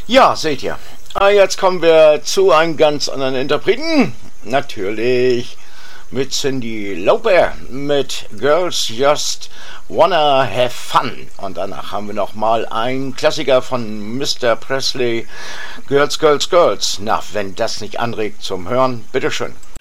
Ja, seht ihr. Jetzt kommen wir zu einem ganz anderen Interpreten. Natürlich mit Cyndi Lauper, mit Girls Just Wanna Have Fun. Und danach haben wir nochmal einen Klassiker von Mr. Presley, Girls, Girls, Girls. Na, wenn das nicht anregt zum Hören, bitteschön.